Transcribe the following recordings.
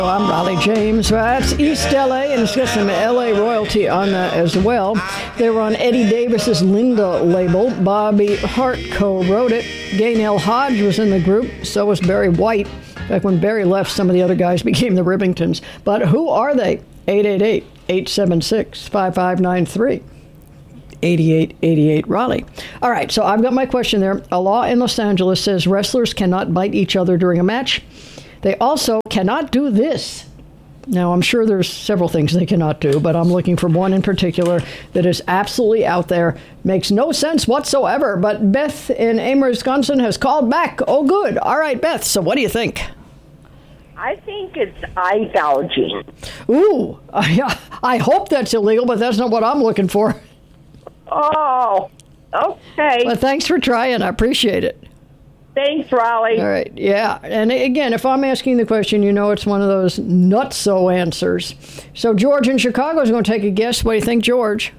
I'm Raleigh James. That's East LA, and it's got some LA royalty on that as well. They were on Eddie Davis's Linda label. Bobby Hart co-wrote it. Gaynell Hodge was in the group. So was Barry White. In fact, when Barry left, some of the other guys became the Rivingtons. But who are they? 888-876-5593. 8888 Raleigh. All right, so I've got my question there. A law in Los Angeles says wrestlers cannot bite each other during a match. They also cannot do this. Now, I'm sure there's several things they cannot do, but I'm looking for one in particular that is absolutely out there. Makes no sense whatsoever, but Beth in Ames, Wisconsin has called back. Oh, good. All right, Beth, so what do you think? I think it's eye gouging. Ooh, I hope that's illegal, but that's not what I'm looking for. Oh, okay. Well, thanks for trying. I appreciate it. Thanks, Raleigh. All right, yeah. And again, if I'm asking the question, you know it's one of those nutso answers. So George in Chicago is going to take a guess. What do you think, George?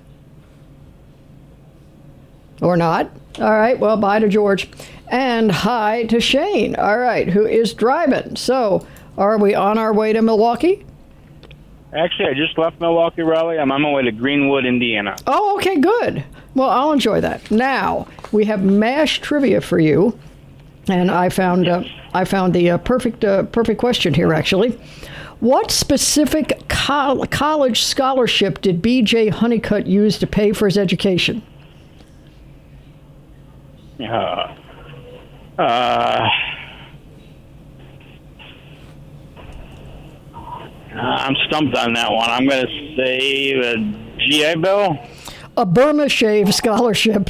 Or not? All right, well, bye to George. And hi to Shane, all right, who is driving. So are we on our way to Milwaukee? Actually, I just left Milwaukee, Raleigh. I'm on my way to Greenwood, Indiana. Oh, okay, good. Well, I'll enjoy that. Now, we have MASH trivia for you. And I found the perfect question here, actually. What specific college scholarship did B.J. Honeycutt use to pay for his education? I'm stumped on that one. I'm going to say a GI Bill. A Burma Shave scholarship.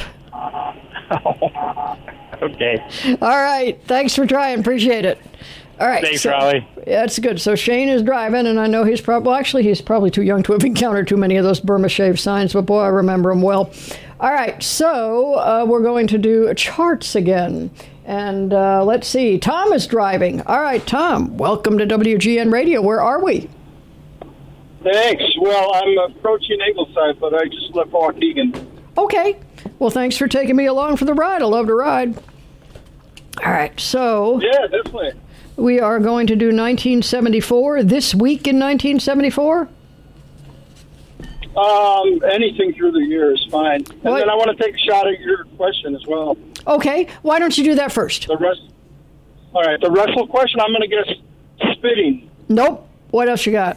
Okay. All right. Thanks for trying. Appreciate it. All right. Thanks, Raleigh. That's good. So Shane is driving, and I know he's probably too young to have encountered too many of those Burma Shave signs, but boy, I remember them well. All right. So we're going to do charts again. And let's see. Tom is driving. All right, Tom, welcome to WGN Radio. Where are we? Thanks. Well, I'm approaching Ingleside, but I just left Waukegan. Okay. Well, thanks for taking me along for the ride. I love to ride. All right, so... Yeah, definitely. We are going to do 1974. This week in 1974? Anything through the year is fine. And then I want to take a shot at your question as well. Okay. Why don't you do that first? All right. The wrestle question, I'm going to guess spitting. Nope. What else you got?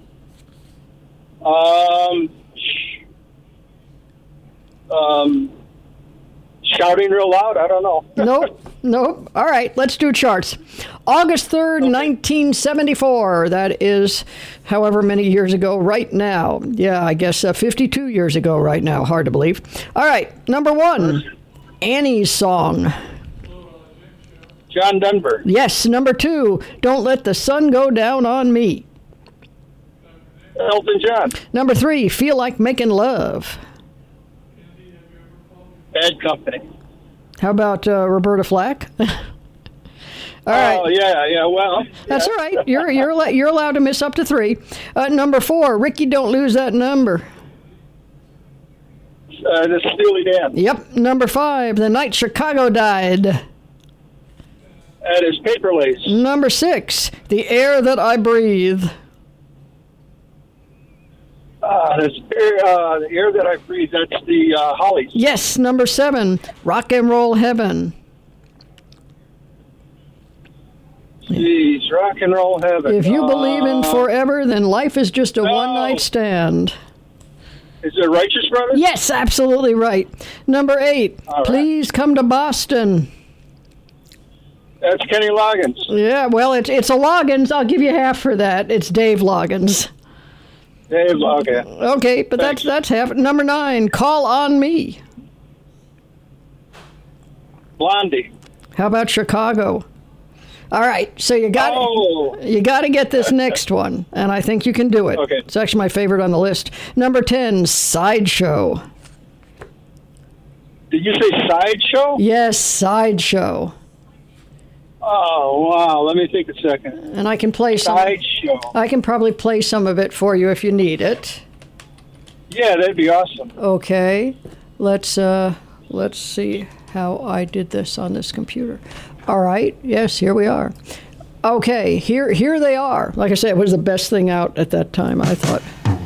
Shouting real loud? I don't know. Nope. All right, let's do charts. August 3rd, 1974. That is however many years ago right now. Yeah, I guess 52 years ago right now. Hard to believe. All right, number one, Annie's Song. John Denver. Yes, number two, Don't Let the Sun Go Down on Me. Elton John. Number three, Feel Like Making Love. Bad Company. How about Roberta Flack? All right. Oh, yeah, well. That's all right. You're allowed to miss up to three. Number four, Ricky, Don't Lose That Number. The Steely Dan. Yep. Number five, The Night Chicago Died. That is Paper Lace. Number six, The Air That I Breathe. The Air That I Breathe, that's the Hollies. Yes. Number seven, Rock and Roll Heaven. Jeez, Rock and Roll Heaven. If you believe in forever, then life is just a one-night stand. Is it Righteous Brothers? Yes, absolutely right. Number eight, Please Come to Boston. That's Kenny Loggins. Yeah, well, it's a Loggins. I'll give you half for that. It's Dave Loggins. Dave, okay. Okay, but that's half. Number nine, Call on Me. Blondie. How about Chicago? All right, so you got to get this next one, and I think you can do it. Okay. It's actually my favorite on the list. Number 10, Sideshow. Did you say Sideshow? Yes, Sideshow. Oh, wow. Let me think a second. And I can play some. Sideshow. I can probably play some of it for you if you need it. Yeah, that'd be awesome. Okay. Let's see how I did this on this computer. All right. Yes, here we are. Okay, here they are. Like I said, it was the best thing out at that time, I thought.